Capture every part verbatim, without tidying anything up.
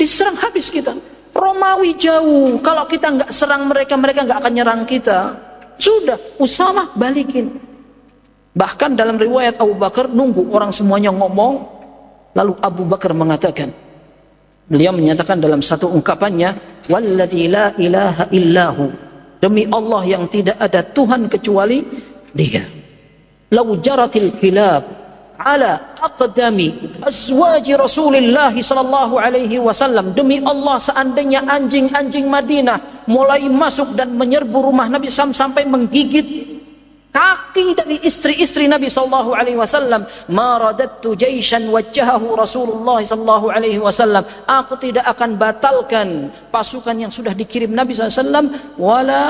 diserang habis kita. Romawi jauh, kalau kita nggak serang mereka, mereka nggak akan nyerang kita. Sudah, Usamah balikin. Bahkan dalam riwayat Abu Bakar nunggu orang semuanya ngomong, lalu Abu Bakar mengatakan, beliau menyatakan dalam satu ungkapannya, walladzi la ilaha illahu, demi Allah yang tidak ada Tuhan kecuali Dia. Lau jaratil kilab ala aqdami azwaji Rasulillah sallallahu alaihi wasallam, demi Allah seandainya anjing-anjing Madinah mulai masuk dan menyerbu rumah Nabi sallallahu alaihi wasallam sampai menggigit kaki dari istri-istri Nabi sallallahu alaihi wasallam, ma radattu jaishan wajjahahu Rasulullah sallallahu alaihi wasallam, aku tidak akan batalkan pasukan yang sudah dikirim Nabi sallallahu alaihi wasallam, wala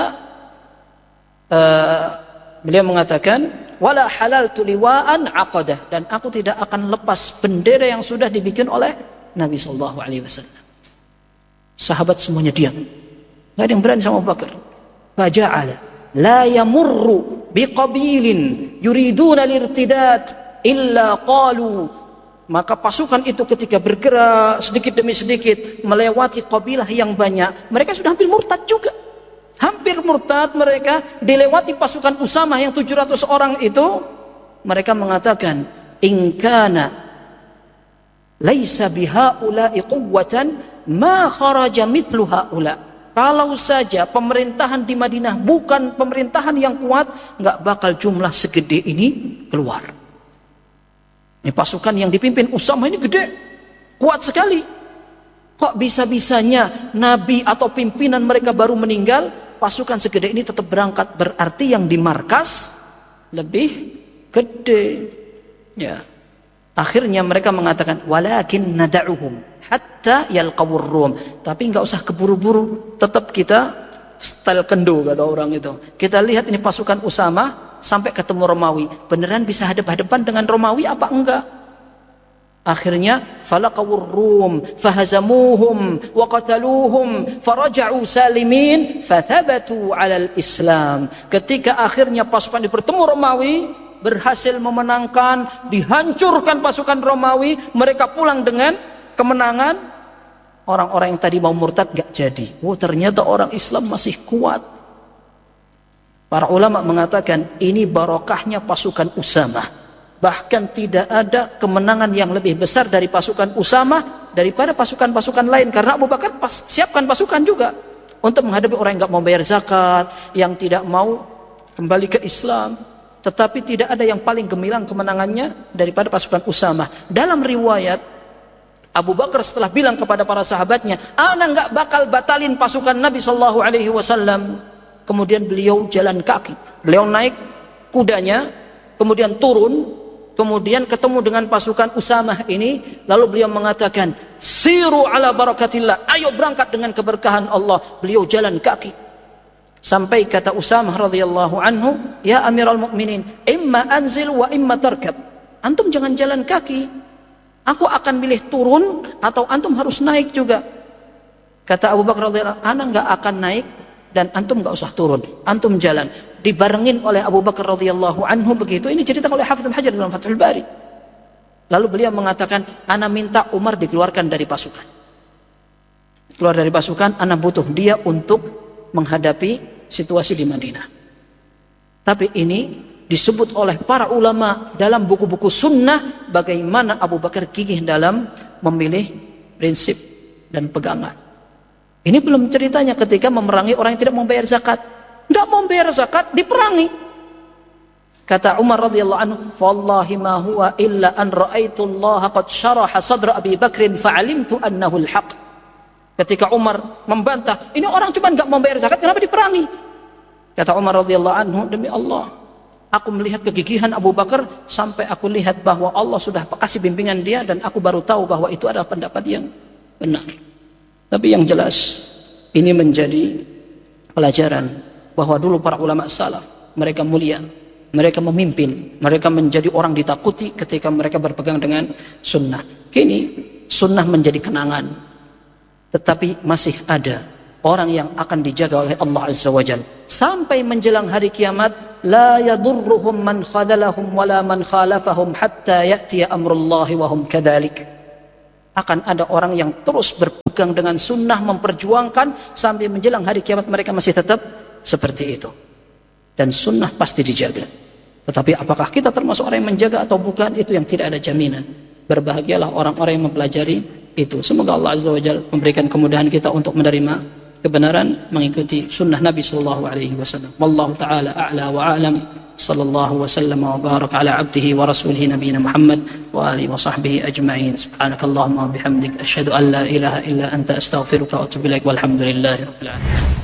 uh, beliau mengatakan wala halaltu liwa'an aqadah, dan aku tidak akan lepas bendera yang sudah dibikin oleh Nabi sallallahu alaihi wasallam. Sahabat semuanya diam, enggak ada yang berani sama Abu Bakar. Faja'ala la yamurru biqabilin yuriduna lirtidad illa qalu, maka pasukan itu ketika bergerak sedikit demi sedikit melewati kabilah yang banyak, mereka sudah hampir murtad juga. Hampir murtad mereka, dilewati pasukan Usamah yang tujuh ratus orang itu, mereka mengatakan, in kana laisa bihaula'i quwwatan ma kharaja mithlu haula. Kalau saja pemerintahan di Madinah bukan pemerintahan yang kuat, nggak bakal jumlah segede ini keluar. Ini pasukan yang dipimpin Usamah ini gede, kuat sekali. Kok bisa-bisanya Nabi atau pimpinan mereka baru meninggal, pasukan segede ini tetap berangkat? Berarti yang di markas lebih gede. Ya. Akhirnya mereka mengatakan, walakin nada'uhum hatta yalqawur rum. Tapi enggak usah keburu-buru, tetap kita style kendo kata orang itu. Kita lihat ini pasukan Usamah sampai ketemu Romawi, beneran bisa hadap-hadapan dengan Romawi apa enggak? Akhirnya falaqawur rum fahazamuhum wa qataluhum faraja'u salimin fathabatu 'alal Islam. Ketika akhirnya pasukan bertemu Romawi, berhasil memenangkan, dihancurkan pasukan Romawi, mereka pulang dengan kemenangan. Orang-orang yang tadi mau murtad gak jadi. Oh, ternyata orang Islam masih kuat. Para ulama mengatakan ini barokahnya pasukan Usamah. Bahkan tidak ada kemenangan yang lebih besar dari pasukan Usamah daripada pasukan-pasukan lain, karena Abu Bakar pas, siapkan pasukan juga untuk menghadapi orang yang gak mau bayar zakat, yang tidak mau kembali ke Islam. Tetapi tidak ada yang paling gemilang kemenangannya daripada pasukan Usamah. Dalam riwayat, Abu Bakar setelah bilang kepada para sahabatnya, ana nggak bakal batalin pasukan Nabi Sallallahu Alaihi Wasallam. Kemudian beliau jalan kaki, beliau naik kudanya, kemudian turun, kemudian ketemu dengan pasukan Usamah ini, lalu beliau mengatakan, siru ala barakatillah, ayo berangkat dengan keberkahan Allah. Beliau jalan kaki. Sampai kata Usamah radhiyallahu anhu, ya Amirul Mukminin, imma anzil wa imma tarkab. Antum jangan jalan kaki. Aku akan milih turun atau antum harus naik juga. Kata Abu Bakar radhiyallahu anhu, ana enggak akan naik dan antum enggak usah turun. Antum jalan. Dibarengin oleh Abu Bakar radhiyallahu anhu begitu. Ini cerita oleh Hafidz Ibnu Hajar dalam Fathul Bari. Lalu beliau mengatakan, ana minta Umar dikeluarkan dari pasukan. Keluar dari pasukan, ana butuh dia untuk menghadapi situasi di Madinah. Tapi ini disebut oleh para ulama dalam buku-buku sunnah bagaimana Abu Bakar gigih dalam memilih prinsip dan pegangan. Ini belum ceritanya ketika memerangi orang yang tidak membayar zakat. Enggak membayar zakat, diperangi. Kata Umar radhiyallahu anhu, "Wallahi ma huwa illa an ra'aitu Allah qad syaraha sadra Abi Bakrin fa'alimtu annahu al-haq." Ketika Umar membantah, ini orang cuma enggak membayar zakat, kenapa diperangi? Kata Umar radhiyallahu anhu, demi Allah, aku melihat kegigihan Abu Bakar sampai aku lihat bahwa Allah sudah kasih bimbingan dia dan aku baru tahu bahwa itu adalah pendapat yang benar. Tapi yang jelas ini menjadi pelajaran bahwa dulu para ulama salaf, mereka mulia, mereka memimpin, mereka menjadi orang ditakuti ketika mereka berpegang dengan sunnah. Kini sunnah menjadi kenangan, tetapi masih ada orang yang akan dijaga oleh Allah Azza wa Jalla sampai menjelang hari kiamat. La yadurruhum man khadalahum wala man khalafahum hatta ya'tiya amrullahi wa hum kadzalik. Akan ada orang yang terus berpegang dengan sunnah, memperjuangkan sampai menjelang hari kiamat mereka masih tetap seperti itu. Dan sunnah pasti dijaga. Tetapi apakah kita termasuk orang yang menjaga atau bukan, itu yang tidak ada jaminan. Berbahagialah orang-orang yang mempelajari itu. Semoga Allah Azza wa Jalla memberikan kemudahan kita untuk menerima kebenaran, mengikuti sunnah Nabi sallallahu alaihi wasallam. Wallahu taala a'la wa a'lam. Sallallahu wasallam wa baraka ala abdihi wa rasulihi nabiyina Muhammad wa alihi wa sahbihi ajma'in. Subhanakallahumma wa bihamdik asyhadu an la ilaha illa anta astaghfiruka wa atubu ilaik. Walhamdulillahi rabbil alamin.